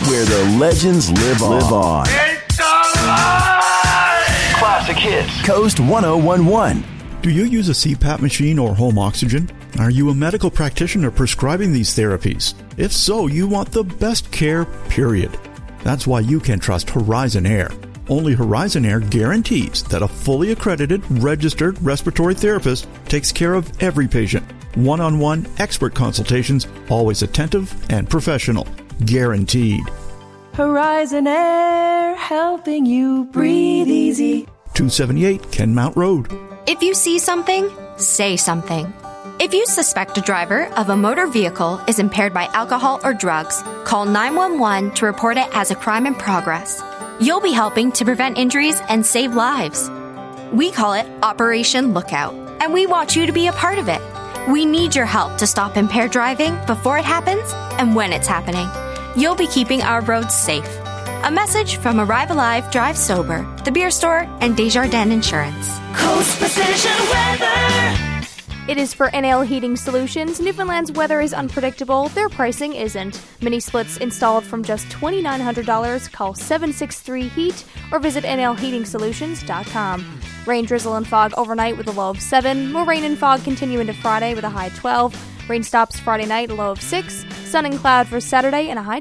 where the legends live on. It's alive! Classic Hits. Coast 1011. Do you use a CPAP machine or home oxygen? Are you a medical practitioner prescribing these therapies? If so, you want the best care, period. That's why you can trust Horizon Air. Only Horizon Air guarantees that a fully accredited, registered respiratory therapist takes care of every patient. One-on-one expert consultations, always attentive and professional. Guaranteed. Horizon Air, helping you breathe easy. 278 Kenmount Road. If you see something, say something. If you suspect a driver of a motor vehicle is impaired by alcohol or drugs, call 911 to report it as a crime in progress. You'll be helping to prevent injuries and save lives. We call it Operation Lookout, and we want you to be a part of it. We need your help to stop impaired driving before it happens and when it's happening. You'll be keeping our roads safe. A message from Arrive Alive, Drive Sober, The Beer Store, and Desjardins Insurance. Coast Precision Weather. It is for NL Heating Solutions. Newfoundland's weather is unpredictable. Their pricing isn't. Mini splits installed from just $2,900. Call 763-HEAT or visit nlheatingsolutions.com. Rain, drizzle, and fog overnight with a low of 7. More rain and fog continue into Friday with a high 12. Rain stops Friday night, a low of 6. Sun and cloud for Saturday and a high